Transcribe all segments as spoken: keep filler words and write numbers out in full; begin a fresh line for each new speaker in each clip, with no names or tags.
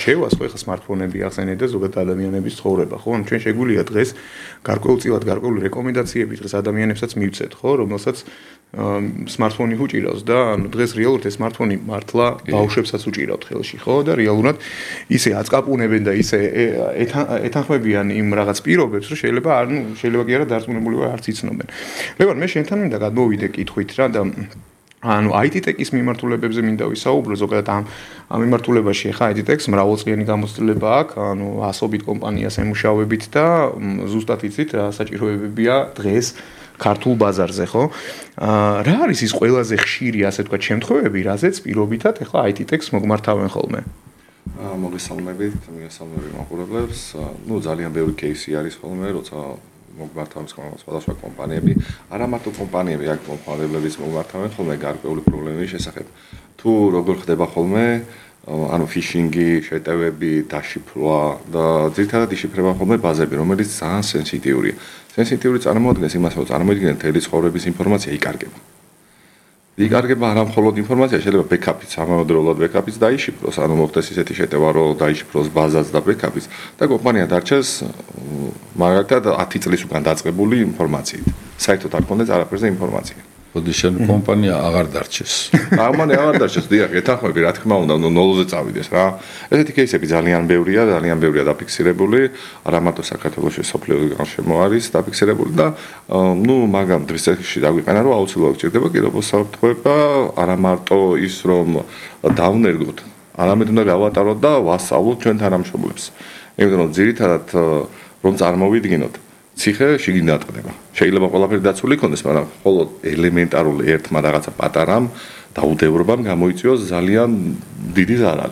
რჩევას, ხო ეხლა smartphone-ები ახსენეთ და ზოგადად ადამიანების ცხოვრება, ხო? ან ჩვენ შეგვიძლია დღეს გარკვეულწილად გარკვეული რეკომენდაციები დღეს ადამიანებსაც მივცეთ, ხო, რომელსაც smartphone-ი უჭირავს და ანუ დღეს რეალურად ეს smartphone-ი მართლა ბავშვებსაც უჭირავთ ხელში, ხო? და რეალურად ისე აწკაპუნებენ და ისე ეთანხმებიან იმ რაღაც პირობებს, რომ შეიძლება არ ნუ შეიძლება კი არა დარწმუნებული ვარ არც იცნობენ. ლებან მე შენთან მინდა გადმოვიდე კითხვით რა და ანუ I T Tech-ის მიმართულებებზე მინდა ვისაუბრო ზოგადად ამ ამ მიმართულებაში ხა I T Tech-ს მრავალწლიანი გამოცდილება აქვს, ანუ ასობით კომპანიას ემუშავებით და ზუსტად იცით რა საჭიროებებია დღეს ქართულ ბაზარზე, ხო? აა რა არის ის ყველაზე ხშირი, ასე ვთქვათ, შემთხვევები, რაზეც პირობითად ეხლა I T Tech-ს მოგმართავენ ხოლმე?
აა მოგესალმებით, მოგესალმებით მაყურებლებს. ნუ ძალიან ბევრი кейსი არის ხოლმე, როცა მოგმართავენ სხვადასხვა კომპანიები, არა მარტო კომპანიები, აქ მომხმარებლებიც მოგმართავენ ხოლმე გარკვეული პრობლემების შესახებ. თუ როგორ ხდება ხოლმე, ანუ ფიშინგი, შეტევები, დაშიფრვა და ძირითადად იშიფრება ხოლმე ბაზები, რომელიც ძალიან სენსიტიურია. სენსიტიური წარმოადგენს იმას, რომ წარმოიდგინეთ მთელი ცხოვრების ინფორმაცია იკარგება. იკარგება არა მხოლოდ ინფორმაცია, შეიძლება ბექაპიც, ამავდროულად ბექაპიც დაიშიფროს, ანუ მოხდეს ისეთი შეტევა, რომ დაიშიფროს ბაზაც და ბექაპიც და კომპანია დარჩეს მაგალითად ათი წლის უკან დაწყებული ინფორმაციით. საერთოდ არ ქონდეს არაფერზე ინფორმაცია.
ხოდი შენ კომპანია აღარ დარჩეს.
ამან აღარ დარჩეს, დიახ, ეთანხმები, რა თქმა უნდა, ნოლზე წავიდეს რა. ესეთი кейსები ძალიან ბევრია, ძალიან ბევრია დაფიქსირებული, არა მარტო საქართველოში, სოფლიო გარშემო არის დაფიქსირებული და ნუ მაგამ დღეს წესში დაგვიყენა, რომ აუცილებლად ჭირდება კიდევ საფრთხეება, არა მარტო ის რომ დავნერგოთ, არამედ უნდა გავატაროთ და ვასწავლოთ ჩვენ თანამშრომლებს. იმიტომ რომ ძირითადად რომ წარმოვიდგინოთ ციხე შიგნით დატყდება. შეიძლება ყველაფერი დაცული იქონდეს, მაგრამ მხოლოდ ელემენტარული ერთმა რაღაცა პატარამ დაუდევრობამ გამოიწვიოს ძალიან დიდი ზარალი.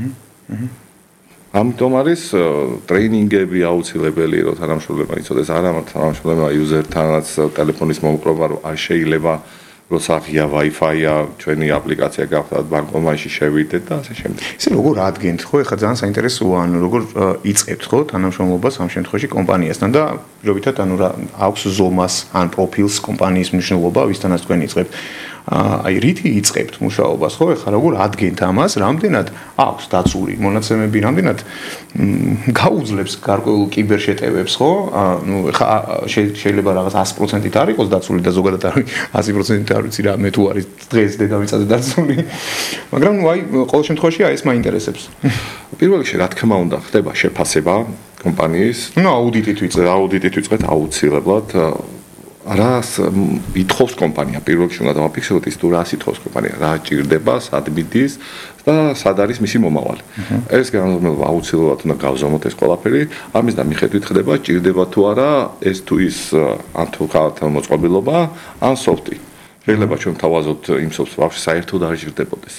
ამიტომ არის ტრეინინგები აუცილებელი, რომ თანამშრომლებმა იცოდეს, არა მარტო თანამშრომლებმა იუზერთანაც ტელეფონის მომპყრობა, რომ არ შეიძლება როცა ღია Wi-Fi-ა ჩვენი აპლიკაცია გავხდათ ბანკომატში შევიდეთ და ასე შემდეგ.
ისე როგორ ადგენთ, ხო, ეხლა ძალიან საინტერესოა, ანუ როგორ იწყებთ, ხო, თანამშრომლობას ამ შემთხვევაში კომპანიასთან და პირობითად ანუ რა აქვს ზომას ან პროფილს კომპანიის მნიშვნელობა, ვისთანაც თქვენ იწყებთ. აი რითი იწყებთ მუშაობას, ხო, ეხლა როგორ ადგენთ ამას, რამდენად აქვს დაცული მონაცემები, რამდენად გაუძლებს გარკვეულ კიბერშეტევებს, ხო? ანუ ეხლა შეიძლება რაღაც ათი პროცენტით არ იყოს დაცული და ზოგადად არის ათი პროცენტით არ ვიცი რა მე თუ არის დღეს დედამიწაზე დაცული. მაგრამ ნუ აი ყოველ შემთხვევაში აი ეს მაინტერესებს.
პირველ რიგში რა თქმა უნდა ხდება შეფასება კომპანიის.
ნუ აუდიტით ვიწყებთ,
აუდიტით ვიწყებთ აუცილებლად. რას ითხოვს კომპანია პირველ რიგში უნდა დავაფიქსიროთ ის თუ რას ითხოვს კომპანია, რა ჭირდება, სად მიდის და სად არის მისი მომავალი. ეს განმავლობა აუცილებლად უნდა გავზომოთ ეს ყველაფერი, ამის და მიხედვით ხდება ჭირდება თუ არა ეს თუ ის ან თუ ხალხთა მოწყობილობა, ან სოფტი. შეიძლება ჩვენ თავაზოთ იმ სოფტს ბავშვი საერთოდ არ ჭირდებოდეს.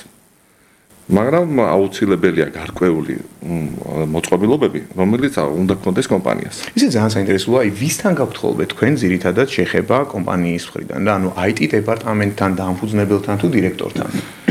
მაგრამ აუცილებელია გარკვეული მოწყობილობები, რომელიც უნდა გქონდეს კომპანიას.
ისე ძალიან საინტერესოა, აი ვისთან გაქვთ ხოლმე თქვენ ძირითადად შეხება კომპანიის მხრიდან და ანუ I T დეპარტამენტთან, დამფუძნებელთან თუ დირექტორთან.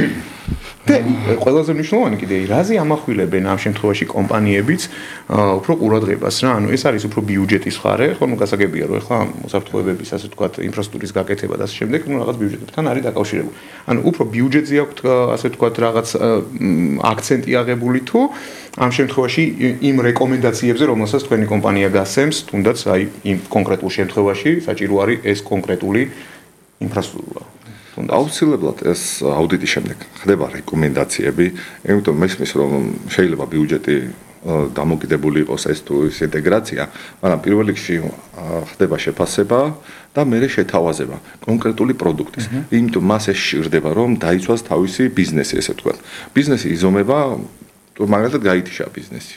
და ყველაზე მნიშვნელოვანი კიდე რაზე ამახვილებენ ამ შემთხვევაში კომპანიებიც უფრო ყურადღებას რა, ანუ ეს არის უფრო ბიუჯეტის მხარე, ხო, ნუ გასაგებია რომ ეხლა მოსაფრთხოებების ასე ვთქვათ ინფრასტრუქტურის გაკეთება და ასე შემდეგ, ნუ რაღაც ბიუჯეტებთან არის დაკავშირებული. ანუ უფრო ბიუჯეტზე აქვთ ასე ვთქვათ რაღაც აქცენტი აღებული თუ ამ შემთხვევაში იმ რეკომენდაციებზე, რომელსაც თქვენი კომპანია გასცემს, თუნდაც აი იმ კონკრეტულ შემთხვევაში საჭირო არის ეს კონკრეტული ინფრასტრუქტურა.
აუცილებლად ეს აუდიტის შემდეგ ხდება რეკომენდაციები, იმიტომ მესმის რომ შეიძლება ბიუჯეტი დამოკიდებული იყოს ეს თუ ის ინტეგრაცია, მაგრამ პირველ რიგში ხდება შეფასება და მერე შეთავაზება კონკრეტული პროდუქტის. იმიტომ მას ეს სჭირდება რომ დაიცვას თავისი ბიზნესი, ესე ვთქვათ. ბიზნესი იზომება, მაგალითად გაითიშა ბიზნესი.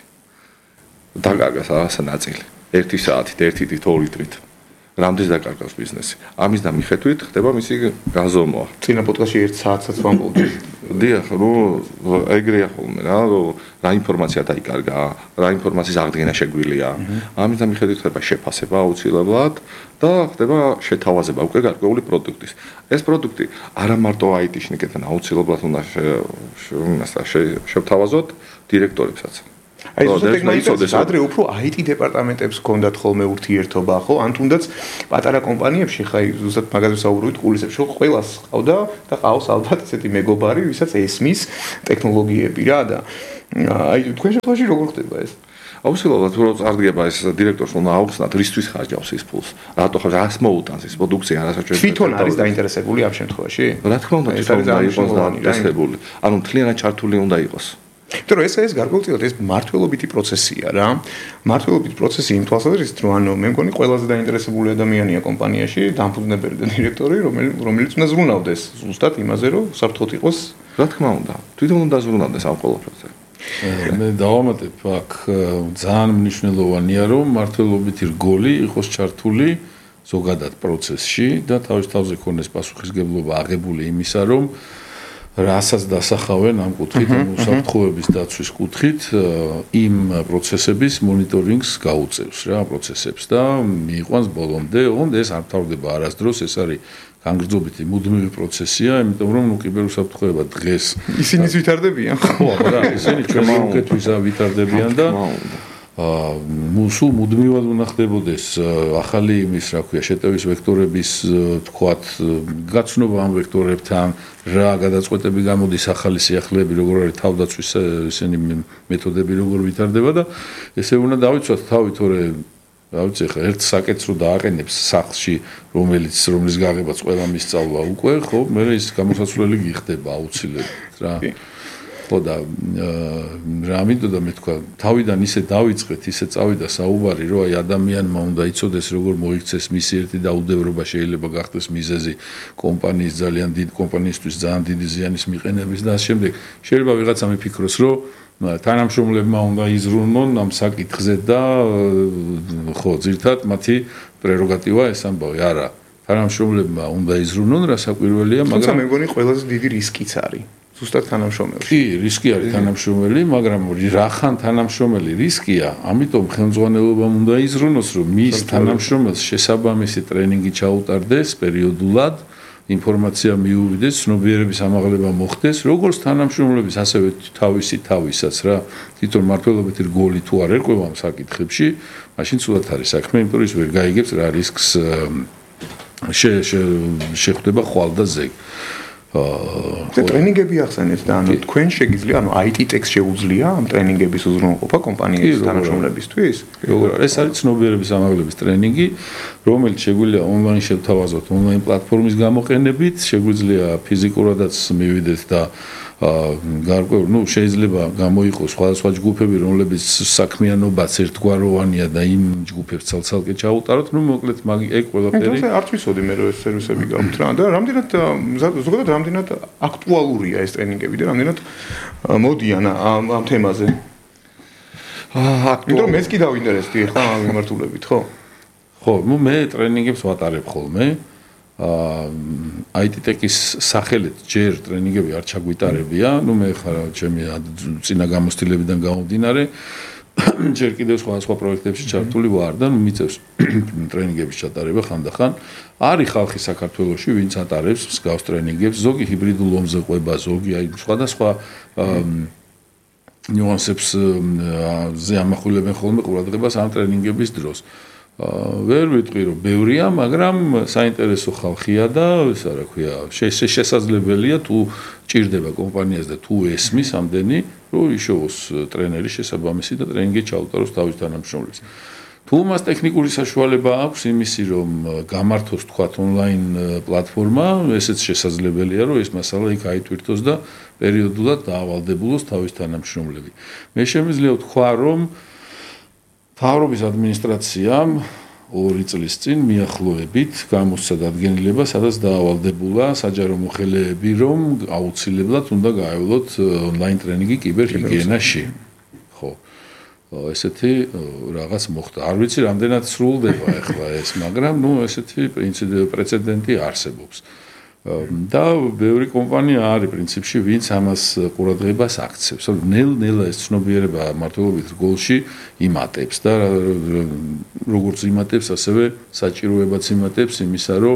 დაკარგა რაღაცა ნაწილი. ერთი საათით, ერთი თვით, ორი თვით. რამდენს დაკარგავს ბიზნესი. ამის და მიხედვით ხდება მისი გაზომვა.
წინა პოდკასტში ერთ საათსაც ვამბობდი.
დიახ, რომ ეგრეა ხოლმე რა, რომ რა ინფორმაცია დაიკარგა, რა ინფორმაციის აღდგენა შეგვიძლია. ამის და მიხედვით ხდება შეფასება აუცილებლად და ხდება შეთავაზება უკვე გარკვეული პროდუქტის. ეს პროდუქტი არა მარტო I T-შნიკებთან აუცილებლად უნდა შევთავაზოთ დირექტორებსაც.
აი ზუსტად ეგ მაინტერესებს, ადრე უფრო აი ტი დეპარტამენტებს ჰქონდათ ხოლმე ურთიერთობა, ხო? ან თუნდაც პატარა კომპანიებში, ხა ზუსტად მაგაზე ვსაუბრობთ, კულისებში, ხო, ყველას ყავდა და ყავს ალბათ ესეთი მეგობარი, ვისაც ესმის ტექნოლოგიები რა და აი თქვენ შემთხვევაში როგორ ხდება ეს?
აუცილებლად რო წარდგება ეს დირექტორს უნდა აუხსნათ, რისთვის ხარჯავს ის ფულს. რატო ხარ რას მოუტანს ეს პროდუქცია, რასაც
თვითონ არის დაინტერესებული ამ შემთხვევაში?
რა თქმა უნდა, თვითონ უნდა იყოს დაინტერესებული. ანუ მთლიანად ჩართული უნდა იყოს.
იმიტომ რომ ეს ეს გარკვეულწილად ეს მართლობითი პროცესია რა. მართლობითი პროცესი იმ თვალსაზრისით, რომ ანუ მე მგონი ყველაზე დაინტერესებული ადამიანია კომპანიაში, დამფუძნებელი და დირექტორი, რომელიც რომელიც უნდა ზრუნავდეს ზუსტად იმაზე, რომ საფრთხოდ იყოს.
რა თქმა უნდა, თვითონ უნდა ზრუნავდეს ამ ყველაფერზე.
მე დავამატებ აქ ძალიან მნიშვნელოვანია რომ მართლობითი რგოლი იყოს ჩართული ზოგადად პროცესში და თავის თავზე ქონდეს პასუხისგებლობა აღებული იმისა რომ რასაც დასახავენ ამ კუთხით უსაფრთხოების დაცვის კუთხით იმ პროცესების მონიტორინგს გაუწევს რა პროცესებს და მიიყვანს ბოლომდე ოღონდ ეს არ მთავრდება არასდროს ეს არის განგრძობითი მუდმივი პროცესია, იმიტომ რომ ნუ კიბერუსაფრთხოება დღეს
ისინი ვითარდებიან.
ხო, აბა, ისინი ჩვენი უკეთვისა ვითარდებიან და აა სულ მუდმივად უნდა ხდებოდეს ახალი იმის, რა ქვია, შეტევის ვექტორების თქვათ გაცნობა ამ ვექტორებთან, რა გადაწყვეტები გამოდის ახალი სიახლეები, როგორ არის თავდაცვის ესენი მეთოდები როგორ ვითარდება და ესე უნდა დავიცვათ თავი თორე რა ვიცი ხა ერთ საკეთს რო დააყენებს სახლში რომელიც რომლის გაღებაც ყველა მისწავლა უკვე ხო მე ის გამოსაცვლელი გიხდება აუცილებლად რა ხო და რა მინდოდა მე თქვა თავიდან ისე დავიწყეთ ისე წავიდა საუბარი რომ აი ადამიანმა უნდა იცოდეს როგორ მოიქცეს მისი ერთი დაუდევრობა შეიძლება გახდეს მიზეზი კომპანიის ძალიან დიდ კომპანიისთვის ძალიან დიდი ზიანის მიყენების და ამ შემდეგ შეიძლება ვიღაცა მიფიქროს რომ თანამშრომლებმა უნდა იზრუნონ ამ საკითხზე და ხო ძირთად მათი პრეროგატივა ეს ამბავი არა თანამშრომლებმა უნდა იზრუნონ რა საკვირველია
მაგრამ მე მგონი ყველაზე დიდი რისკიც არის ზუსტად თანამშრომელში
კი რისკი არის თანამშრომელი მაგრამ რახან თანამშრომელი რისკია ამიტომ ხელმძღვანელობამ უნდა იზრუნოს რომ მის თანამშრომელს შესაბამისი ტრენინგი ჩაუტარდეს პერიოდულად ინფორმაცია მიუვიდეს, ცნობიერების ამაღლება მოხდეს, როგორც თანამშრომლების, ასევე თავისი თავისაც რა. თვითონ მართლობითი რგოლი თუ არ ერკვევა ამ საკითხებში, მაშინ ცუდად არის საქმე, იმიტომ რომ ის ვერ გაიგებს რა რისკს შეხვდება ხვალ და ზეგ.
აა ტრენინგები ახსენეთ და ანუ თქვენ შეგიძლია ანუ აი ტი ტექს შეუძლია ამ ტრენინგების უზრუნველყოფა კომპანიის თანამშრომლებისთვის?
ეს არის ცნობიერების ამაღლების ტრენინგი, რომელიც შეგვიძლია ონლაინ შევთავაზოთ ონლაინ პლატფორმის გამოყენებით, შეგვიძლია ფიზიკურადაც მივიდეთ და გარკვეულ, ну, შეიძლება გამოიყოს სხვადასხვა ჯგუფები, რომლებიც საქმიანობაც ერთგვაროვანია და იმ ჯგუფებს ცალ-ცალკე ჩაუტაროთ, ну, მოკლედ მაგ ეგ ყველაფერი.
ეს არ ვიცოდი მე რომ ეს სერვისები გაქვთ რა და რამდენად ზოგადად რამდენად აქტუალურია ეს ტრენინგები და რამდენად მოდიან ამ ამ თემაზე. აა, აქტუალური. მეც კი დავინტერესდი ხა ამ მიმართულებით, ხო?
ხო, ну, მე ტრენინგებს ვატარებ ხოლმე. აა აი ტი ტექის სახელით ჯერ ტრენინგები არ ჩაგვიტარებია, ну მე ხარ ჩემი წინა გამოცდილებიდან გამომდინარე, ჯერ კიდევ სხვა სხვა პროექტებში ჩართული ვარ და მიწევს ტრენინგების ჩატარება ხანდახან. არის ხალხი საქართველოში, ვინც ატარებს მსგავს ტრენინგებს, ზოგი ჰიბრიდულ ომზე ყვება, ზოგი აი სხვადასხვა ნიუანსებს ზე ამახვილებენ ხოლმე ყურადღებას ამ ტრენინგების დროს. ვერ ვიტყვი რომ ბევრია, მაგრამ საინტერესო ხალხია და ეს რა ქვია, შესაძლებელია თუ ჭირდება კომპანიას და თუ ესმის ამდენი, რომ იშოვოს ტრენერი შესაბამისი და ტრენინგი ჩაუტაროს თავის თანამშრომლებს. თუ მას ტექნიკური საშუალება აქვს იმისი, რომ გამართოს თქვათ ონლაინ პლატფორმა, ესეც შესაძლებელია, რომ ეს მასალა იქ აიტვირთოს და პერიოდულად დაავალდებულოს თავის თანამშრომლები. მე შემიძლია ვთქვა, რომ მთავრობის ადმინისტრაციამ ორი წლის წინ მიახლოებით გამოსცა დადგენილება, სადაც დაავალდებულა საჯარო მოხელეები, რომ აუცილებლად უნდა გაევლოთ ონლაინ ტრენინგი კიბერჰიგიენაში. ხო. ესეთი რაღაც მოხდა. არ ვიცი, რამდენად სრულდება ახლა ეს, მაგრამ ნუ ესეთი პრეცედენტი არსებობს. და ბევრი კომპანია არის პრინციპში, ვინც ამას ყურადღებას აქცევს. ნელ-ნელა ეს ცნობიერება მართლობით რგოლში იმატებს და როგორც იმატებს, ასევე საჭიროებაც იმატებს იმისა, რომ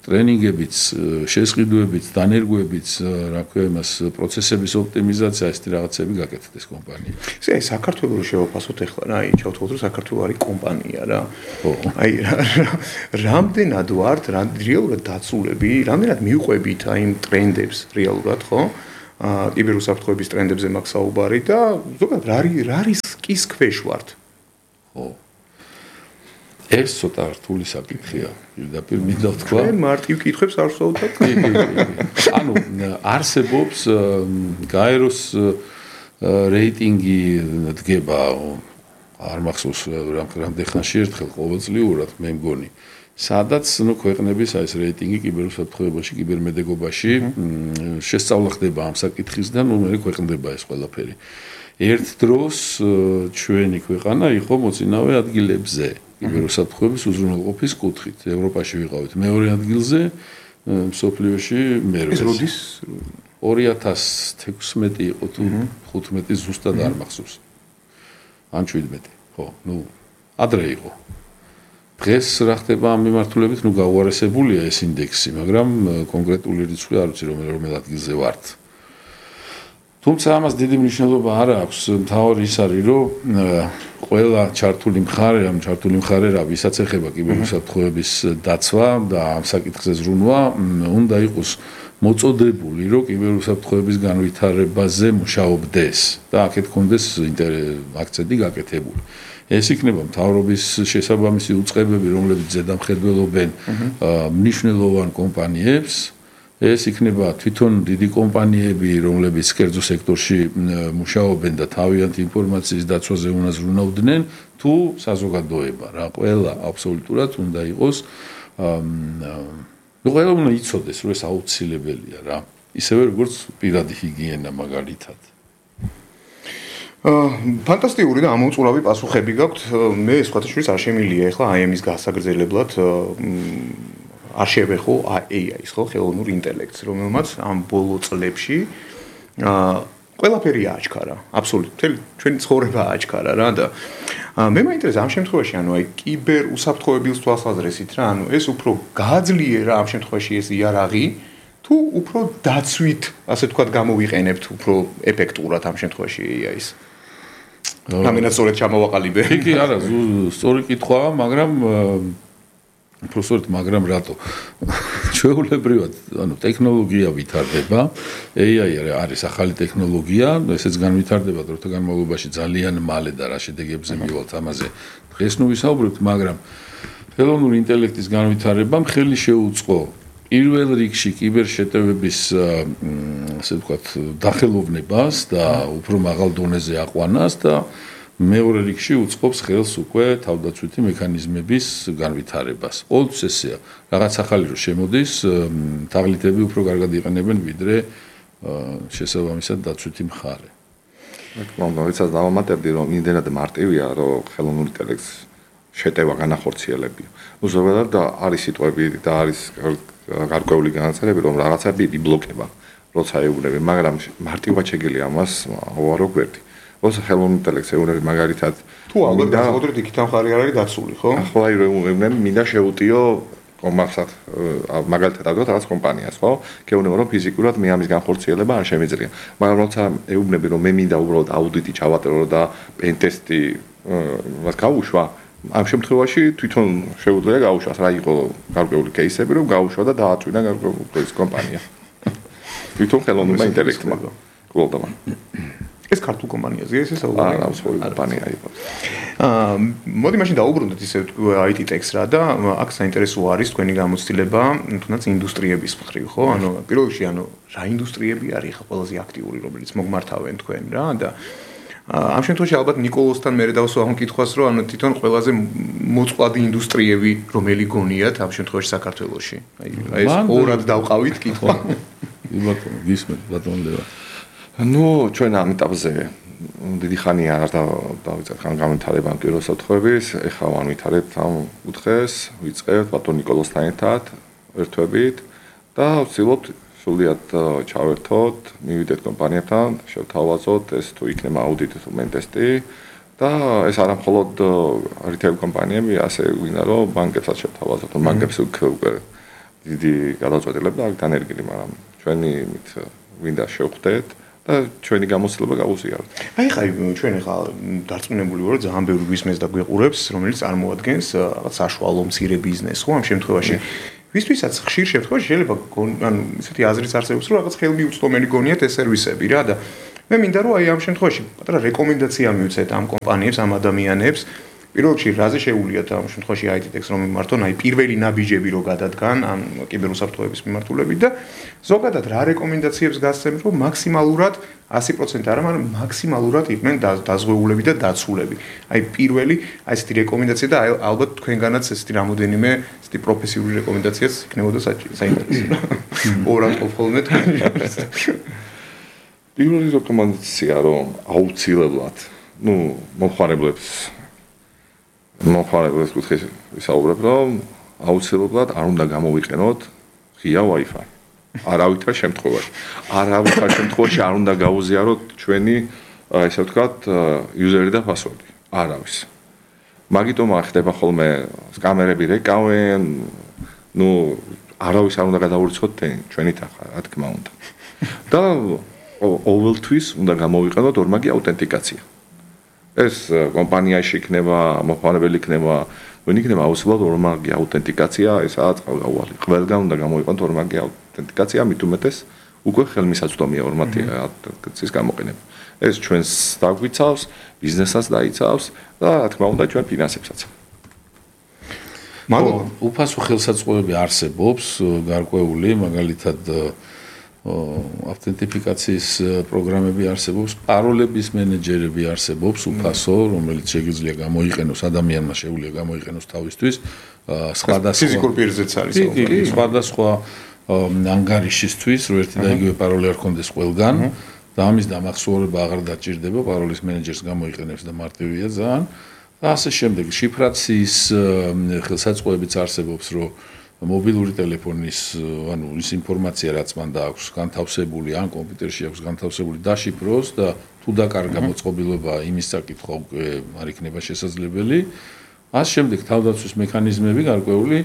ტრენინგებიც, შესყიდვებიც, დანერგვებიც, რა ქვია, იმას პროცესების ოპტიმიზაცია, ეს რაღაცები გაკეთდეს კომპანია.
ესე საქართველოს რო შევაფასოთ ახლა რა, აი ჩავთვალოთ რომ საქართველოს არის კომპანია რა.
ხო.
აი რამდენად ვართ რეალურად დაცულები, რამდენად მიუყვებით აი იმ ტრენდებს რეალურად, ხო? აა კიბერუსაფრთხოების ტრენდებზე მაქვს საუბარი და ზოგადად რა რა რისკის ქვეშ ვართ?
ხო. ეს ცოტა რთული საკითხია. პირდაპირ მინდა ვთქვა.
ჩვენ მარტივ კითხვებს არ ვსვავთ.
ანუ არსებობს გაეროს რეიტინგი დგება არ მახსოვს რამდენ ხანში ერთხელ ყოველწლიურად მე მგონი. სადაც ნუ ქვეყნების აი ეს რეიტინგი კიბერუსაფრთხოებაში, კიბერმედეგობაში შესწავლა ხდება ამ საკითხისგან, ნუ მე ქვეყნდება ეს ყველაფერი. ერთ დროს ჩვენი ქვეყანა იყო მოწინავე ადგილებზე კიბერუსაფრთხოების უზრუნველყოფის კუთხით. ევროპაში ვიყავით მეორე ადგილზე, მსოფლიოში მერვე.
ეს როდის?
ორი ათას თექვსმეტი იყო თუ ხუთმეტი ზუსტად არ მახსოვს. ან შვიდმეტი. ხო, ნუ ადრე იყო. დღეს რა ხდება ამ მიმართულებით, ნუ გაუარესებულია ეს ინდექსი, მაგრამ კონკრეტული რიცხვი არ ვიცი რომელ რომელ ადგილზე ვართ. თუმცა ამას დიდი მნიშვნელობა არ აქვს, მთავარი ის არის, რომ ყველა ჩართული მხარე, ამ ჩართული მხარე რა, ვისაც ეხება კიბერუსაფრთხოების დაცვა და ამ საკითხზე ზრუნვა, უნდა იყოს მოწოდებული, რომ კიბერუსაფრთხოების განვითარებაზე მუშაობდეს და აქეთ კონდეს აქცენტი გაკეთებული. ეს იქნება მთავრობის შესაბამისი უწყებები, რომლებიც ზედამხედველობენ მნიშვნელოვან კომპანიებს. ეს იქნება თვითონ დიდი კომპანიები, რომლებიც კერძო სექტორში მუშაობენ და თავიანთ ინფორმაციის დაცვაზე უნაზრუნავდნენ, თუ საზოგადოება, რა, ყველა აბსოლუტურად უნდა იყოს ნუ ყველა უნდა იცოდეს, რომ ეს აუცილებელია რა. ისევე როგორც პირადი ჰიგიენა მაგალითად.
ფანტასტიკური და ამოუწურავი პასუხები გაქვთ. მე სხვათა შორის არ შემილია ახლა აი ამის გასაგრძელებლად არ შევეხო ეი აის ხო ხელოვნურ ინტელექტს, რომელმაც ამ ბოლო წლებში აა ყველაფერი აჩქარა, აბსოლუტურად მთელი ჩვენი ცხოვრება აჩქარა რა და მე მაინტერესებს ამ შემთხვევაში, ანუ აი კიბერ უსაფრთხოების თვალსაზრისით რა, ანუ ეს უფრო გააძლიერა ამ შემთხვევაში ეს იარაღი, თუ უფრო დაცვით, ასე ვთქვათ, გამოვიყენებთ უფრო ეფექტურად ამ შემთხვევაში ეი აის. რამდენად სწორედ ჩამოვაყალიბე?
კი, არა, სწორი კითხვაა, მაგრამ უბრალოდ მაგრამ რატო? ჩვეულებრივად, ანუ ტექნოლოგია ვითარდება, ეი აი არის ახალი ტექნოლოგია, ესეც განვითარდება დროთა განმავლობაში ძალიან მალე და რა შედეგებზე მივალთ ამაზე. დღეს ნუ ვისაუბრებთ, მაგრამ ხელოვნური ინტელექტის განვითარებამ ხელი შეუწყო პირველ რიგში კიბერშეტევების ასე ვთქვათ, დახელოვნებას და უფრო მაღალ დონეზე აყვანას და მეორე რიგში უწყობს ხელს უკვე თავდაცვითი მექანიზმების განვითარებას. ყოველთვის ესეა, რაღაც ახალი რო შემოდის, თაღლითები უფრო კარგად იყენებენ ვიდრე შესაბამისად დაცვითი მხარე.
მე ვიცით დავამატებდი, რომ იმდენად მარტივია, რომ ხელოვნურ ინტელექტს შეტევა განახორციელებია. ნუ ზოგადად არის სიტყვები და არის გარკვეული განაცხადები, რომ რაღაცები იბლოკება, როცა ეუბნები, მაგრამ მარტივად შეგიძლია ამას ავარო გვერდი. ოს ხელოვნურ ინტელექტს ეუბნები მაგალითად
თუ ალბათ გასაგებად იქით მხარი არ არის დაცული, ხო?
ახლა აი რომ ეუბნები, მინდა შეუტიო კომახსად მაგალითად ავდოთ რაღაც კომპანიას, ხო? გეუბნება რომ ფიზიკურად მე ამის განხორციელება არ შემიძლია. მაგრამ როცა ეუბნები რომ მე მინდა უბრალოდ აუდიტი ჩავატარო და პენტესტი მას გავუშვა, ამ შემთხვევაში თვითონ შეუძლია გაუშვას, რა იყო გარკვეული кейსები, რომ გაუშვა და დააწვინა გარკვეული კომპანია. თვითონ ხელოვნურმა ინტელექტმა. გულდამა.
ეს ქართულ კომპანიაზეა ეს საუბარი.
არა, სხვა კომპანია იყო.
აა, მოდი მაშინ დაუბრუნდეთ ისე აი τι ტექს რა და აქ საინტერესო არის თქვენი გამოცდილება, თუნდაც ინდუსტრიების მხრივ, ხო? ანუ პირველ რიგში, ანუ რა ინდუსტრიები არის ხა ყველაზე აქტიური, რომელიც მოგმართავენ თქვენ რა და ამ შემთხვევაში ალბათ ნიკოლოსთან მე დავსვა ამ კითხვას, რომ ანუ თვითონ ყველაზე მოწყვლადი ინდუსტრიები რომელი გონიათ ამ შემთხვევაში საქართველოში. აი ეს ორად დავყავით კითხვა.
ბატონო, გისმენთ ბატონო ლევა.
ნუ ჩვენ ამ ეტაპზე დიდი ხანია არ დავიწყეთ ხან განვითარება ამ კიბერუსაფრთხოების, ეხლა ვანვითარებთ ამ კუთხეს, ვიწყებთ ბატონ ნიკოლოსთან ერთად ერთვებით და ვცდილობთ სულიად ჩავერთოთ, მივიდეთ კომპანიებთან, შევთავაზოთ ეს თუ იქნება აუდიტი თუ მენტესტი და ეს არა მხოლოდ რიტეილ კომპანიები, ასე გვინდა რომ ბანკებსაც შევთავაზოთ, ბანკებს უკვე დიდი გადაწყვეტილება და განერგილი, მაგრამ ჩვენი მით ვინდა შევხვდეთ და ჩვენი გამოცდილება გავუზიაროთ.
აი ხა ჩვენ ხა დარწმუნებული ვარ, რომ ძალიან ბევრი გვისმენს და გვეყურებს, რომელიც წარმოადგენს რაღაც საშუალო მცირე ბიზნესს, ხო, ამ შემთხვევაში. ვისთვისაც ხშირ შემთხვევაში შეიძლება ანუ ისეთი აზრიც არსებობს, რომ რაღაც ხელმიუწვდომელი გონიათ ეს სერვისები რა და მე მინდა რომ აი ამ შემთხვევაში პატარა რეკომენდაცია მივცეთ ამ კომპანიებს, ამ ადამიანებს. პირველ რიგში რაზე შეუულიათ ამ შემთხვევაში აი ტი-ტექს რომ მიმართონ, აი პირველი ნაბიჯები რო გადადგან ამ კიბერუსაფრთხოების მიმართულებით და ზოგადად რა რეკომენდაციებს გასცემთ, რომ მაქსიმალურად ასი პროცენტი არა, მაგრამ მაქსიმალურად იყვნენ დაზღვეულები და დაცულები. აი პირველი აი ესეთი რეკომენდაცია და ალბათ თქვენგანაც ესეთი რამოდენიმე ესეთი პროფესიული რეკომენდაციაც იქნებოდა საინტერესო. ორად ყოფილნე თანხმობს.
პირველი რეკომენდაცია რომ აუცილებლად, ну, მომხმარებლებს მომხმარებლებს კუთხე ვისაუბრებ, რომ აუცილებლად არ უნდა გამოვიყენოთ ღია Wi-Fi. არავითარ შემთხვევაში. არავითარ შემთხვევაში არ უნდა გაუზიაროთ ჩვენი, ესე ვთქვათ, user-ი და password-ი. არავის. მაგიტომ ხდება ხოლმე კამერები რეკავენ, ну, არავის არ უნდა გადაურიცხოთ ჩვენი თანხა, რა თქმა უნდა. და ყოველთვის უნდა გამოვიყენოთ ორმაგი აუთენტიკაცია. ეს კომპანიაში იქნება, მომხმარებელი იქნება, ვინ იქნება აუცილებლად ორმაგი აუთენტიკაცია, ესაა წყალგაუვალი. ყველგან უნდა გამოვიყენოთ ორმაგი აუთენტიკაცია, მით უმეტეს უკვე ხელმისაწვდომია ორმაგი აუთენტიკაციის გამოყენება. ეს ჩვენს დაგვიცავს, ბიზნესაც დაიცავს და რა თქმა უნდა ჩვენ ფინანსებსაც.
მაგრამ უფასო ხელსაწყოები არსებობს, გარკვეული, მაგალითად ავთენტიფიკაციის პროგრამები არსებობს, პაროლების მენეჯერები არსებობს, უფასო, რომელიც შეგვიძლია გამოიყენოს ადამიანმა შეუძლია გამოიყენოს თავისთვის, სხვადასხვა
ფიზიკურ პირზეც არის.
კი, სხვადასხვა ანგარიშისთვის, რომ ერთი და იგივე პაროლი არ ქონდეს ყველგან და ამის დამახსოვრება აღარ დაჭირდება, პაროლის მენეჯერს გამოიყენებს და მარტივია ძალიან. და ასე შემდეგ, შიფრაციის ხელსაწყოებიც არსებობს, რომ მობილური ტელეფონის, ანუ ის ინფორმაცია, რაც მან დააქვს განთავსებული, ან კომპიუტერში აქვს განთავსებული, დაშიფროს და თუ დაკარგა მოწყობილობა, იმის საკითხვა უკვე არ იქნება შესაძლებელი. ამ შემდეგ თავდაცვის მექანიზმები გარკვეული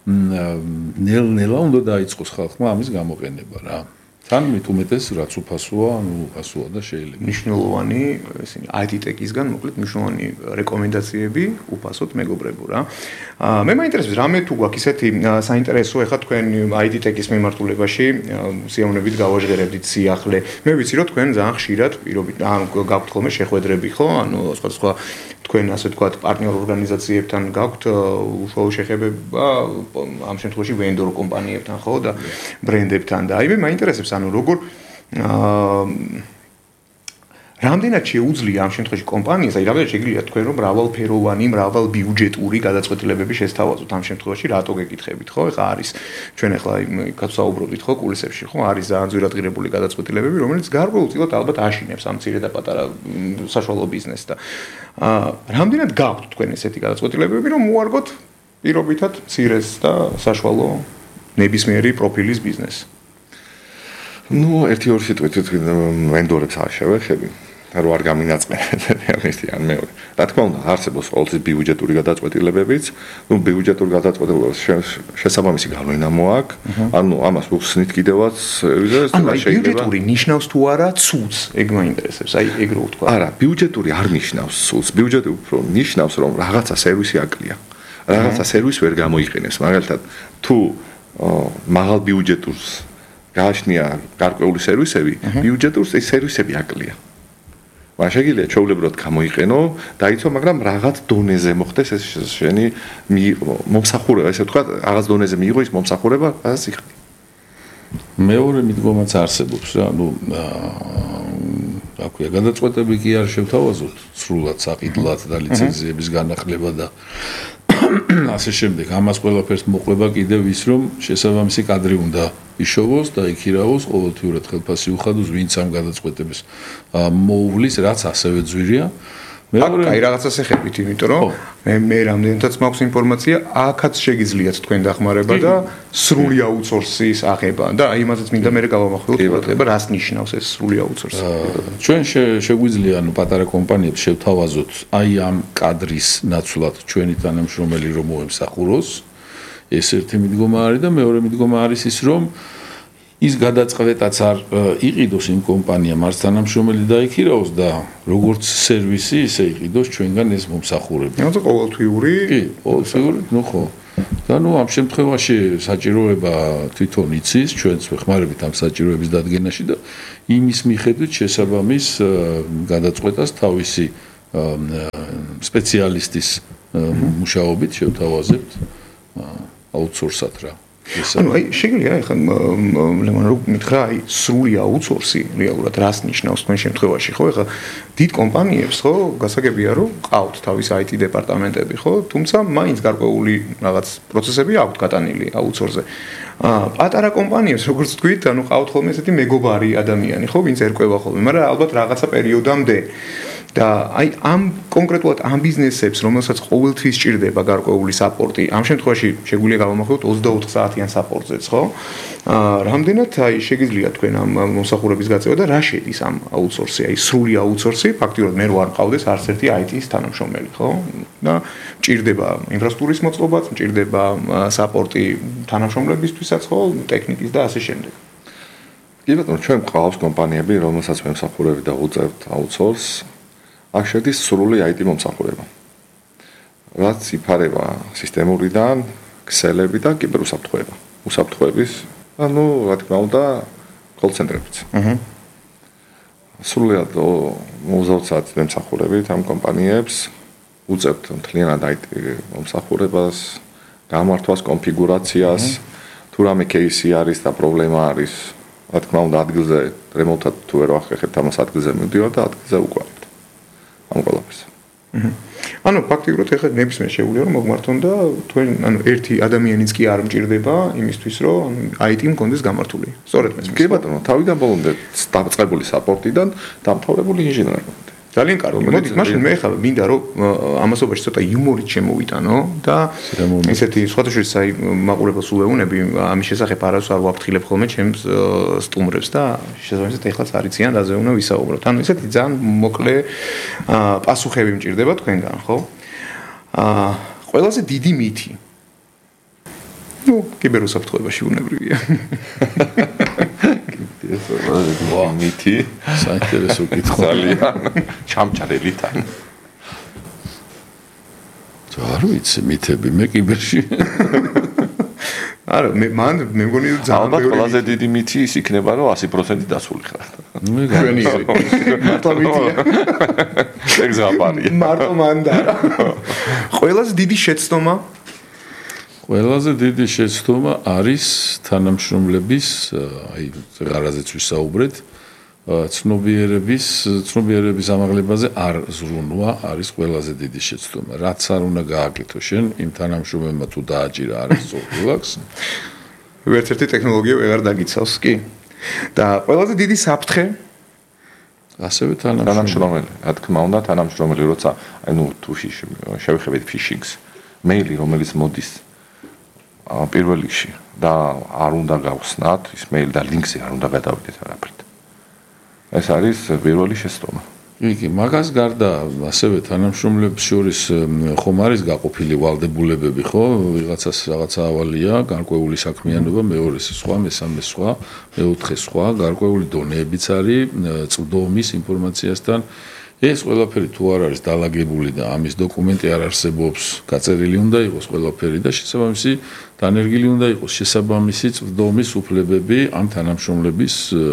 ნელ-ნელა უნდა დაიწყოს ხალხმა ამის გამოყენება რა. თან მით უმეტეს რაც უფასოა, ანუ უფასოა და შეიძლება.
მნიშვნელოვანი ესენი აი ტი-ტექისგან მოკლედ მნიშვნელოვანი რეკომენდაციები უფასოდ მეგობრებო რა. მე მაინტერესებს რამე თუ გვაქვს ისეთი საინტერესო ეხა თქვენ აი ტი-ტექის მიმართულებაში სიამოვნებით გავაჟღერებდით სიახლე. მე ვიცი რომ თქვენ ძალიან ხშირად პირობით გაქვთ ხოლმე შეხვედრები ხო? ანუ სხვადასხვა თქვენ ასე ვთქვათ პარტნიორ ორგანიზაციებთან გაქვთ უშუალო შეხებება ამ შემთხვევაში ვენდორ კომპანიებთან ხო და ბრენდებთან და აი მე მაინტერესებს ანუ როგორ რამდენად შეუძლია ამ შემთხვევაში კომპანიას, აი რამდენად შეგიძლია თქვენ რომ მრავალფეროვანი, მრავალბიუჯეტური გადაწყვეტილებები შესთავაზოთ ამ შემთხვევაში, რატო გეკითხებით, ხო? ეხლა არის ჩვენ ეხლა იქაც საუბრობთ ხო კულისებში, ხო? არის ძალიან ძვირადღირებული გადაწყვეტილებები, რომელიც გარკვეულწილად ალბათ აშინებს ამ მცირე და პატარა საშუალო ბიზნესს და რამდენად გაქვთ თქვენ ესეთი გადაწყვეტილებები, რომ უარგოთ პირობითად მცირეს და საშუალო ნებისმიერი პროფილის ბიზნესს?
ну, ერთი ორი სიტყვით ვენდორებს არ შევეხები. რომ არ გამინაწყენებთ ერთი ან მეორე. რა თქმა უნდა, არსებობს ყოველთვის ბიუჯეტური გადაწყვეტილებებიც. ნუ ბიუჯეტური გადაწყვეტილებებს შესაბამისი გავლენა მოაქვს. ანუ ამას უხსნით კიდევაც ვიზას
და შეიძლება ბიუჯეტური ნიშნავს თუ არა ცუდს, ეგ მაინტერესებს. აი ეგ რო ვთქვა.
არა, ბიუჯეტური არ ნიშნავს ცუდს. ბიუჯეტი უფრო ნიშნავს, რომ რაღაცა სერვისი აკლია. რაღაცა სერვისი ვერ გამოიყენებს. მაგალითად, თუ მაღალ ბიუჯეტურს გააჩნია გარკვეული სერვისები, ბიუჯეტურს ეს სერვისები აკლია. მაგრამ შეიძლება ჩვეულებრივად გამოიყენო, დაიცვა, მაგრამ რაღაც დონეზე მოხდეს ეს შენი მომსახურება, ესე ვთქვათ, რაღაც დონეზე მიიღო ის მომსახურება, რაღაც იხდი.
მეორე მიდგომაც არსებობს რა, ну, რა ქვია, გადაწყვეტები კი არ შევთავაზოთ სრულად საყიდლად და ლიცენზიების განახლება და ასე შემდეგ. ამას ყველაფერს მოყვება კიდევ ის, რომ შესაბამისი კადრი უნდა იშოვოს და იქირავოს ყოველთვიურად ხელფასი უხადოს, ვინც ამ გადაწყვეტებს მოუვლის, რაც ასევე ძვირია.
მეორე აი რაღაცას ეხებით, იმიტომ რომ მე მე რამდენადაც მაქვს ინფორმაცია, აქაც შეგიძლიათ თქვენ დახმარება და სრული აუთსორსის აღება და აი იმასაც მინდა მე გავამახვილოთ ყურადღება, რას ნიშნავს ეს სრული აუთსორსი.
ჩვენ შეგვიძლია ანუ პატარა კომპანიებს შევთავაზოთ აი ამ კადრის ნაცვლად ჩვენი თანამშრომელი რომ მოემსახუროს. ეს ერთი მიდგომა არის და მეორე მიდგომა არის ის, რომ ის გადაწყვეტაც არ იყიდოს იმ კომპანიამ არც თანამშრომელი დაიქირაოს და როგორც სერვისი ისე იყიდოს ჩვენგან ეს მომსახურება.
ანუ ყოველთვიური?
კი, ყოველთვიური, ну ხო. და ну ამ შემთხვევაში საჭიროება თვითონ იცის, ჩვენც ვეხმარებით ამ საჭიროების დადგენაში და იმის მიხედვით შესაბამის გადაწყვეტას თავისი სპეციალისტის მუშაობით შევთავაზებთ აუთსორსად რა.
ანუ აი შეგვიძლია ახლა ლემონ რო მითხრა აი სრული აუთსორსი რეალურად რას ნიშნავს თქვენ შემთხვევაში ხო ახლა დიდ კომპანიებს ხო გასაგებია რომ ყავთ თავის აი ტი დეპარტამენტები ხო თუმცა მაინც გარკვეული რაღაც პროცესები აქვთ გატანილი აუთსორსზე აა პატარა კომპანიებს როგორც თქვით ანუ ყავთ ხოლმე ესეთი მეგობარი ადამიანი ხო ვინც ერკვევა ხოლმე მაგრამ ალბათ რაღაცა პერიოდამდე და აი ამ კონკრეტულად ამ ბიზნესებს რომელსაც ყოველთვის სჭირდება გარკვეული საპორტი ამ შემთხვევაში შეგვიძლია გავამახვილოთ ოცდაოთხ საათიან საპორტზეც ხო აა რამდენად აი შეგიძლია თქვენ ამ მომსახურების გაწევა და რა შედის ამ აუთსორსი აი სრული აუთსორსი ფაქტიურად მე რო არ მყავდეს არც ერთი აი ტის თანამშრომელი ხო და მჭირდება ინფრასტრუქტურის მოწყობაც მჭირდება საპორტი თანამშრომლებისთვისაც ხო ტექნიკის და ასე შემდეგ
კი ბატონო ჩვენ მყავს კომპანიები რომელსაც მომსახურები და უწევთ აუთსორს აქ შედის სრული აი ტი მომსახურება. რაც იფარება სისტემურიდან, ქსელები და კიბერუსაფრთხოება. უსაფრთხოების, ანუ რა თქმა უნდა, კოლ-ცენტრებიც. აჰა. სრულად ოცდაოთხ საათის მომსახურებით ამ კომპანიებს უწევთ მთლიანად აი ტი მომსახურებას, გამართვას, კონფიგურაციას, თუ რამე кейსი არის და პრობლემა არის, რა თქმა უნდა, ადგილზე რემონტად თუ ვერ ვახერხებთ ამას ადგილზე მივდივარ და ადგილზე უყარებთ. ამ ყველაფერს.
ანუ ფაქტიურად ეხლა ნებისმიერ შეუძლია რომ მოგმართონ და თქვენ ანუ ერთი ადამიანიც კი არ მჭირდება იმისთვის რომ აი ტი მქონდეს გამართული. სწორედ მესმის.
კი ბატონო, თავიდან ბოლომდე დაწყებული საპორტიდან დამთავრებული ინჟინერი. ძალიან კარგი. მოდით, მაშინ მე ხა მინდა რომ ამასობაში ცოტა იუმორით შემოვიტანო და
ესეთი სხვადასხვა აი მაყურებელს უეუნები ამის შესახებ არას არ ვაფრთხილებ ხოლმე ჩემს სტუმრებს და შესაბამისად ეხლაც არიციან რაზე უნდა ვისაუბროთ. ანუ ესეთი ძალიან მოკლე პასუხები მჭირდება თქვენგან, ხო? აა ყველაზე დიდი მითი. ნუ კიბერუსაფრთხოებაში უნებრივია.
ვა მითი
საინტერესო კითხვა
ძალიან ჩამჭრელითან
არ ვიცი მითები მე კიბერში
არა მე მან მე მგონი ძალიან
ალბათ ყველაზე დიდი მითი ის იქნება რომ ასი პროცენტი დასული ხარ
მე
განი მარტო მითია
ეგზაპარია
მარტო მანდა ყველაზე დიდი შეცდომა
ყველაზე დიდი შეცდომა არის თანამშრომლების, აი, ღარაზეც ვისაუბრეთ, ცნობიერების, ცნობიერების ამაღლებაზე არ ზრუნვა არის ყველაზე დიდი შეცდომა. რაც არ უნდა გააკეთო შენ იმ თანამშრომელმა თუ დააჭირა არის სწორფილაკს.
ერთ-ერთი ტექნოლოგია ვეღარ დაგიცავს, კი. და ყველაზე დიდი საფრთხე
ასევე თანამშრომელი.
რა თქმა უნდა, თანამშრომელი, როცა აი ნუ თუ შევეხებთ ფიშინგს, მეილი რომელიც მოდის პირველ რიგში და არ უნდა გავხსნათ ის მეილი და ლინკზე არ უნდა გადავიდეთ არაფრით. ეს არის პირველი შეცდომა.
იგი მაგას გარდა ასევე თანამშრომლებს შორის ხომ არის გაყოფილი ვალდებულებები, ხო? ვიღაცას რაღაცა ავალია, გარკვეული საქმიანობა, მეორეს სხვა, მესამე სხვა, მეოთხე სხვა, გარკვეული დონეებიც არის წვდომის ინფორმაციასთან. ეს ყველაფერი თუ არ არის დალაგებული და ამის დოკუმენტი არ არსებობს, გაწერილი უნდა იყოს ყველაფერი და შესაბამისი დანერგილი უნდა იყოს შესაბამისი წვდომის უფლებები ამ თანამშრომლების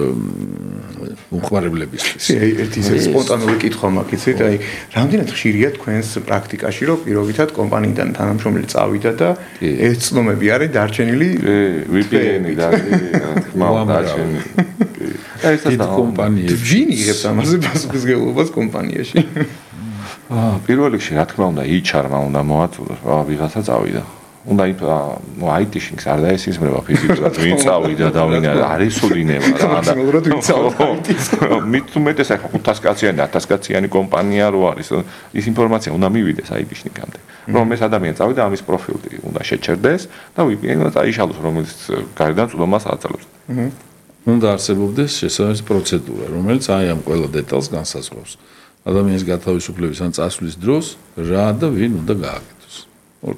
მომხმარებლებისთვის.
აი ერთი ისე სპონტანური კითხვა მაქვს, იცით, აი რამდენად ხშირია თქვენს პრაქტიკაში, რომ პირობითად კომპანიიდან თანამშრომელი წავიდა და ეს წვდომები არის დარჩენილი
ვი პი ენი და თქმა უნდა დარჩენილი. ეს ის
კომპანიები.
ვინ იღებს ამაზე პასუხისმგებლობას კომპანიაში?
აა პირველ რიგში რა თქმა უნდა ეიჩ არ-მა უნდა მოაწოდოს, რა ვიღაცა წავიდა. უნდა ნუ აი ტი შინგს არ დაესიზმრება ფიზიკურად ვინ წავიდა და ვინ არ ესულინება რა და
მაქსიმალურად ვინ წავიდა.
მით უმეტეს ახლა ხუთას კაციანი და ათას კაციანი კომპანია რო არის ის ინფორმაცია უნდა მივიდეს აი ტი შინგამდე. რომ ეს ადამიანი წავიდა ამის პროფილი უნდა შეჩერდეს და ვი პი ენი-მა წაიშალოს რომელიც გარედან წვდომას აძლევს.
აჰა.
უნდა არსებობდეს შესაბამისი პროცედურა, რომელიც აი ამ ყველა დეტალს განსაზღვრავს. ადამიანის გათავისუფლების ან წასვლის დროს რა და ვინ უნდა გააკეთოს. ორჩი.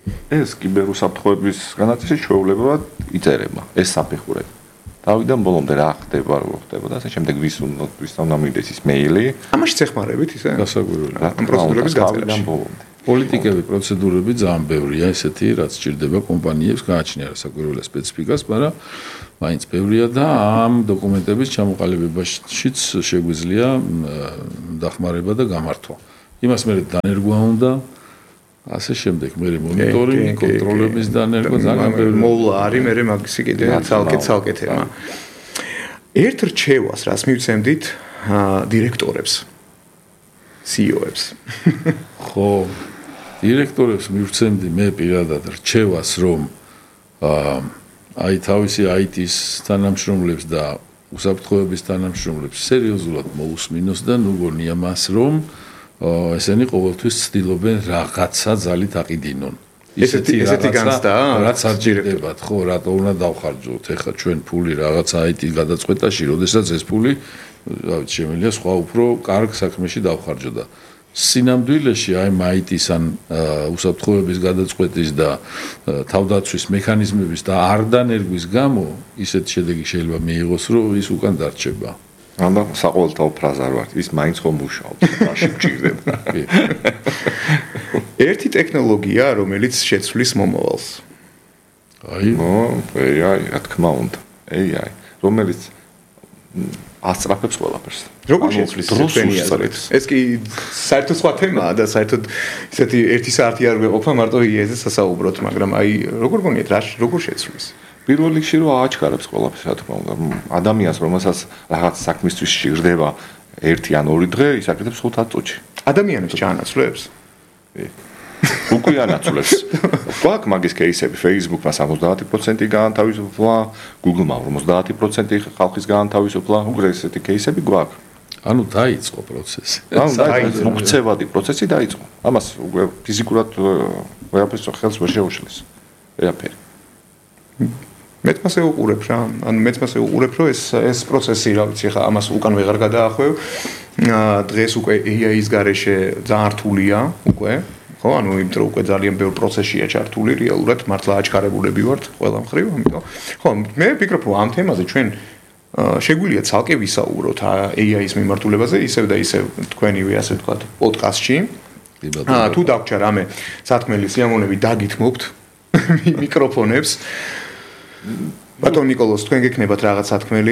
ეს კიბერუსაფრთხოების განაწილების ჩვეულებრივად იწერება ეს საფეხურები. თავიდან ბოლომდე რა ხდება, რა ხდება და ასე შემდეგ ვის უნდა ვის უნდა მიდეს ის მეილი.
ამაშიც ეხმარებით ისე?
გასაკვირველია.
ამ პროცედურების გაწერაში.
პოლიტიკები, პროცედურები ძალიან ბევრია ესეთი, რაც სჭირდება კომპანიებს გააჩნია საკუთრივ სპეციფიკას, მაგრამ მაინც ბევრია და ამ დოკუმენტების ჩამოყალიბებაშიც შეგვიძლია დახმარება და გამართვა. იმას მე დანერგვა უნდა ასე შემდეგ მე მონიტორინგი, კონტროლების დანერგვა ძალიან ბევრი
მოვლა არის, მე მაგისი კიდე ცალკე ცალკე თემა. ერთ რჩევას რას მივცემდით დირექტორებს, სი ი ო-ებს.
ხო, დირექტორებს მივცემდი მე პირადად რჩევას, რომ აი თავისი აი ტის თანამშრომლებს და უსაფრთხოების თანამშრომლებს სერიოზულად მოусმინოს და ნუ გონია მას, რომ ესენი ყოველთვის ცდილობენ რაღაცა ძალით აყიდინონ.
ესეთი ესეთი განცდაა,
რაც არ ჭირდებათ, ხო, რატო უნდა დავხარჯოთ ეხლა ჩვენ ფული რაღაც აი ტის გადაწყვეტაში, როდესაც ეს ფული, რა ვიცი, შემიძლია სხვა უფრო კარგ საქმეში დავხარჯო და სინამდვილეში აი აი ტის ან უსაფრთხოების გადაწყვეტის და თავდაცვის მექანიზმების და არ დანერგვის გამო ისეთი შედეგი შეიძლება მიიღოს, რომ ის უკან დარჩება.
ანუ საყოველთაო ფრაზა არ ვარ, ის მაინც ხომ მუშაობს, მაშინ ჭირდება.
ერთი ტექნოლოგია, რომელიც შეცვლის მომავალს.
აი,
ნო, ეი აი, რა თქმა უნდა. ეი აი, რომელიც ასწრაფებს ყველაფერს.
როგორ შეცვლის თქვენი აზრით? ეს კი საერთოდ სხვა თემაა და საერთოდ ისეთი ერთი საათი არ გვეყოფა მარტო ი ე-ზე სასაუბროთ, მაგრამ აი როგორ გონიათ რა როგორ შეცვლის?
პირველ რიგში რომ ააჩქარებს ყველაფერს, რა თქმა უნდა. ადამიანს რომელსაც რაღაც საქმისთვის სჭირდება ერთი ან ორი დღე, ის აკეთებს ხუთ წუთში.
ადამიანებს ჩაანაცვლებს?
უკვე ანაცვლებს. გვაქვს მაგის кейსები, Facebook-მა სამოცდაათი პროცენტი გაანთავისუფლა, Google-მა ორმოცდაათი პროცენტი ხალხის გაანთავისუფლა, უკვე ესეთი кейსები გვაქვს.
ანუ დაიწყო პროცესი.
ანუ დაიწყო მოქცევადი პროცესი დაიწყო. ამას უკვე ფიზიკურად ვერაფერს ხელს ვერ შეუშლის. ვერაფერი.
მეც მასე უყურებ რა, ანუ მეც მასე უყურებ, რომ ეს ეს პროცესი, რა ვიცი, ხა ამას უკან ვეღარ გადაახვევ. დღეს უკვე ეი აის გარეშე ძალიან რთულია, უკვე. ხო, ანუ იმიტომ რომ უკვე ძალიან ბევრ პროცესია ჩართული, რეალურად მართლა აჩქარებულები ვართ ყველა მხრივ, ამიტომ. ხო, მე ვფიქრობ, რომ ამ თემაზე ჩვენ შეგვიძლია ცალკე ვისაუბროთ ეი აის მიმართულებაზე, ისევ და ისევ თქვენივე ასე ვთქვათ, პოდკასტში. აა თუ დაგჭა რამე სათქმელი სიამოვნები დაგითმობთ მიკროფონებს. ბატონ ნიკოლოზ, თქვენ გექნებათ რაღაც სათქმელი?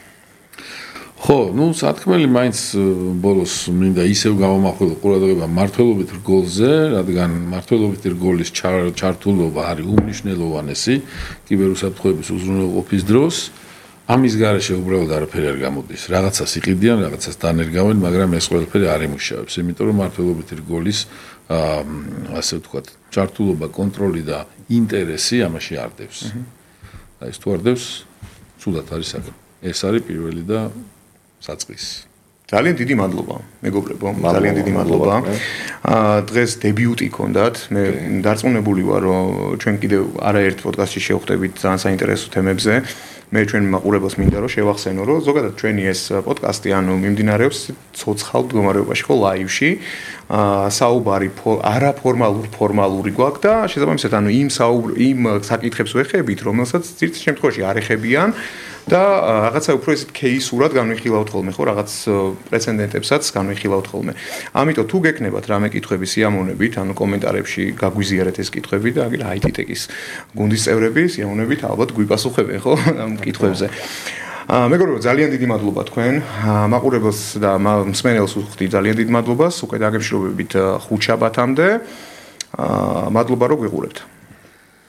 ხო, ну, სათქმელი მაინც ბოლოს მინდა ისევ გამომახვილო ყურადღება მართლობით რგოლზე, რადგან მართლობით რგოლის ჩართულობა არის უმნიშვნელოვანესი კიბერუსაფრთხოების უზრუნველყოფის დროს. ამის გარეშე უბრალოდ არაფერი არ გამოდის. რაღაცას იყიდიან, რაღაცას დანერგავენ, მაგრამ ეს ყველაფერი არ იმუშავებს, იმიტომ რომ მართლობით რგოლის ასე ვთქვათ, ჩართულობა, კონტროლი და ინტერესი ამაში არდებს. და ეს თუ არდებს, სულად არის საქმე. ეს არის პირველი და საწყისი.
ძალიან დიდი მადლობა, მეგობრებო, ძალიან დიდი მადლობა. აა დღეს დებიუტი გქონდათ. მე დარწმუნებული ვარ, რომ ჩვენ კიდევ არაერთ პოდკასტში შევხვდებით ძალიან საინტერესო თემებზე. მე ჩვენ მაყურებელს მინდა რომ შევახსენო, რომ ზოგადად ჩვენი ეს პოდკასტი ანუ მიმდინარეობს ცოცხალ მდგომარეობაში, ხო, ლაივში. აა საუბარი არაფორმალურ ფორმალური გვაქვს და შესაბამისად ანუ იმ საუბარ იმ საკითხებს ვეხებით, რომელსაც ძირითადად შემთხვევაში არ ეხებიან და რაღაცა უფრო ისეთ кейსურად განვიხილავთ ხოლმე, ხო, რაღაც პრეცედენტებსაც განვიხილავთ ხოლმე. ამიტომ თუ გექნებათ რამე კითხვები სიამოვნებით, ანუ კომენტარებში გაგვიზიარეთ ეს კითხვები და აგერ აი ტი ტექის გუნდის წევრები სიამოვნებით ალბათ გვიპასუხებენ, ხო, ამ კითხვებზე. აა მეგობრებო, ძალიან დიდი მადლობა თქვენ. მაყურებელს და მსმენელს ვუხდი ძალიან დიდ მადლობას. უკვე დაგემშვიდობებით ხუთშაბათამდე. აა მადლობა რომ გვიყურებთ.